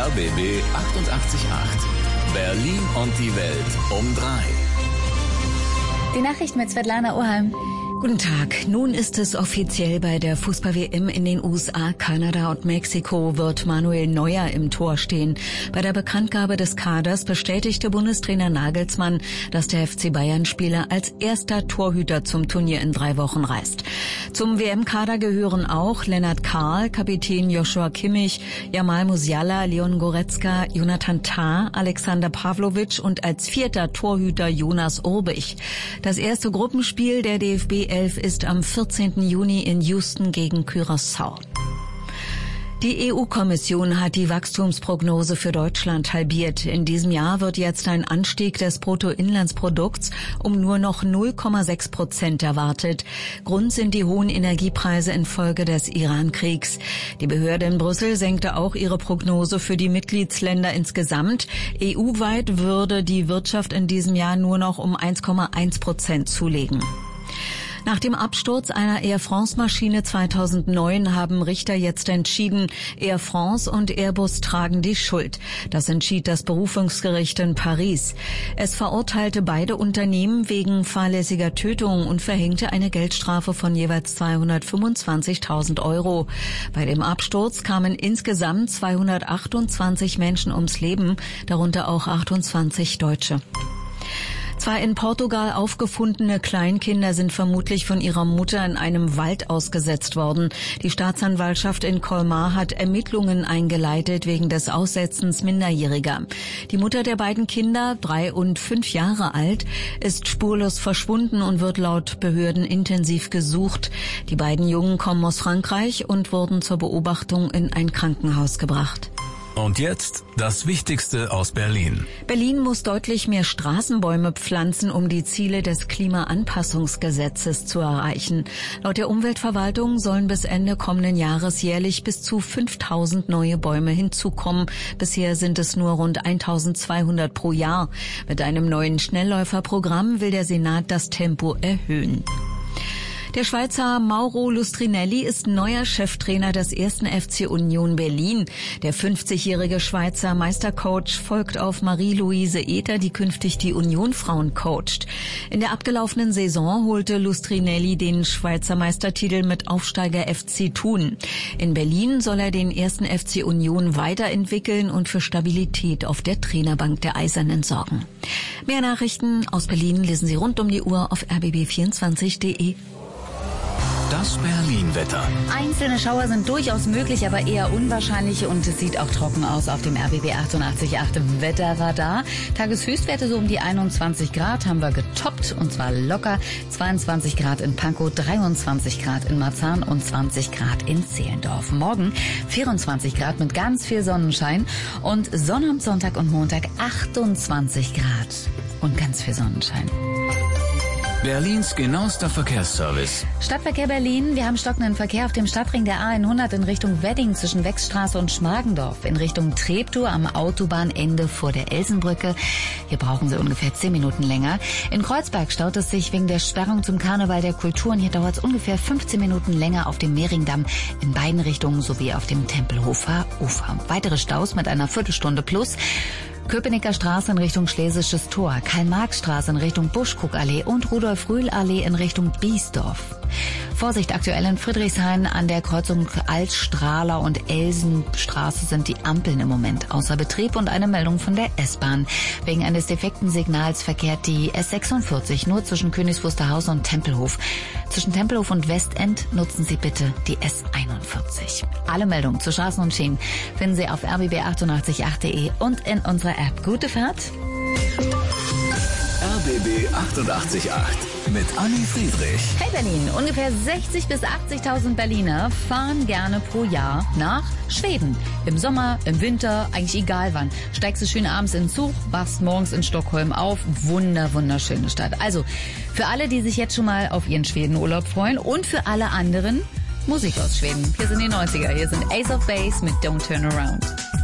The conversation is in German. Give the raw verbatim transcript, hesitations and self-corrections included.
R B B achtundachtzig Komma acht. Berlin und die Welt um drei. Die Nachrichten mit Svetlana Oheim. Guten Tag. Nun ist es offiziell: Bei der Fußball-W M in den U S A, Kanada und Mexiko wird Manuel Neuer im Tor stehen. Bei der Bekanntgabe des Kaders bestätigte Bundestrainer Nagelsmann, dass der F C Bayern-Spieler als erster Torhüter zum Turnier in drei Wochen reist. Zum W M-Kader gehören auch Lennart Kahl, Kapitän Joshua Kimmich, Jamal Musiala, Leon Goretzka, Jonathan Tah, Alexander Pavlovic und als vierter Torhüter Jonas Urbich. Das erste Gruppenspiel der D F B elf ist am vierzehnten Juni in Houston gegen Curaçao. Die E U-Kommission hat die Wachstumsprognose für Deutschland halbiert. In diesem Jahr wird jetzt ein Anstieg des Bruttoinlandsprodukts um nur noch null Komma sechs Prozent erwartet. Grund sind die hohen Energiepreise infolge des Iran-Kriegs. Die Behörde in Brüssel senkte auch ihre Prognose für die Mitgliedsländer insgesamt. E U-weit würde die Wirtschaft in diesem Jahr nur noch um eins Komma eins Prozent zulegen. Nach dem Absturz einer Air France-Maschine zweitausendneun haben Richter jetzt entschieden, Air France und Airbus tragen die Schuld. Das entschied das Berufungsgericht in Paris. Es verurteilte beide Unternehmen wegen fahrlässiger Tötung und verhängte eine Geldstrafe von jeweils zweihundertfünfundzwanzigtausend Euro. Bei dem Absturz kamen insgesamt zweihundertachtundzwanzig Menschen ums Leben, darunter auch achtundzwanzig Deutsche. Zwei in Portugal aufgefundene Kleinkinder sind vermutlich von ihrer Mutter in einem Wald ausgesetzt worden. Die Staatsanwaltschaft in Colmar hat Ermittlungen eingeleitet wegen des Aussetzens Minderjähriger. Die Mutter der beiden Kinder, drei und fünf Jahre alt, ist spurlos verschwunden und wird laut Behörden intensiv gesucht. Die beiden Jungen kommen aus Frankreich und wurden zur Beobachtung in ein Krankenhaus gebracht. Und jetzt das Wichtigste aus Berlin. Berlin muss deutlich mehr Straßenbäume pflanzen, um die Ziele des Klimaanpassungsgesetzes zu erreichen. Laut der Umweltverwaltung sollen bis Ende kommenden Jahres jährlich bis zu fünftausend neue Bäume hinzukommen. Bisher sind es nur rund eintausendzweihundert pro Jahr. Mit einem neuen Schnellläuferprogramm will der Senat das Tempo erhöhen. Der Schweizer Mauro Lustrinelli ist neuer Cheftrainer des ersten F C Union Berlin. Der fünfzigjährige Schweizer Meistercoach folgt auf Marie-Louise Ether, die künftig die Union-Frauen coacht. In der abgelaufenen Saison holte Lustrinelli den Schweizer Meistertitel mit Aufsteiger F C Thun. In Berlin soll er den ersten F C Union weiterentwickeln und für Stabilität auf der Trainerbank der Eisernen sorgen. Mehr Nachrichten aus Berlin lesen Sie rund um die Uhr auf r b b vierundzwanzig punkt de. Das Berlin-Wetter. Einzelne Schauer sind durchaus möglich, aber eher unwahrscheinlich und es sieht auch trocken aus auf dem R B B achtundachtzig Komma acht im Wetterradar. Tageshöchstwerte so um die einundzwanzig Grad haben wir getoppt und zwar locker. zweiundzwanzig Grad in Pankow, dreiundzwanzig Grad in Marzahn und zwanzig Grad in Zehlendorf. Morgen vierundzwanzig Grad mit ganz viel Sonnenschein und Sonne am Sonntag und Montag achtundzwanzig Grad und ganz viel Sonnenschein. Berlins genauester Verkehrsservice. Stadtverkehr Berlin. Wir haben stockenden Verkehr auf dem Stadtring der A hundert in Richtung Wedding zwischen Wechsstraße und Schmargendorf. In Richtung Treptow am Autobahnende vor der Elsenbrücke. Hier brauchen Sie ungefähr zehn Minuten länger. In Kreuzberg staut es sich wegen der Sperrung zum Karneval der Kulturen. Hier dauert es ungefähr fünfzehn Minuten länger auf dem Mehringdamm in beiden Richtungen sowie auf dem Tempelhofer Ufer. Weitere Staus mit einer Viertelstunde plus. Köpenicker Straße in Richtung Schlesisches Tor, Karl-Marx-Straße in Richtung Buschkuckallee und Rudolf-Rühl-Allee in Richtung Biesdorf. Vorsicht, aktuell in Friedrichshain an der Kreuzung Altstrahler und Elsenstraße sind die Ampeln im Moment außer Betrieb und eine Meldung von der S-Bahn. Wegen eines defekten Signals verkehrt die S sechsundvierzig nur zwischen Königs Wusterhausen und Tempelhof. Zwischen Tempelhof und Westend nutzen Sie bitte die S einundvierzig. Alle Meldungen zu Straßen und Schienen finden Sie auf r b b achtundachtzig Komma acht punkt de und in unserer App. Gute Fahrt! R B B achtundachtzig Komma acht mit Anni Friedrich. Hey Berlin, ungefähr sechzig bis achtzigtausend Berliner fahren gerne pro Jahr nach Schweden. Im Sommer, im Winter, eigentlich egal wann. Steigst du schön abends in den Zug, wachst morgens in Stockholm auf. Wunder, wunderschöne Stadt. Also, für alle, die sich jetzt schon mal auf ihren Schwedenurlaub freuen und für alle anderen Musik aus Schweden. Hier sind die neunziger, hier sind Ace of Base mit Don't Turn Around.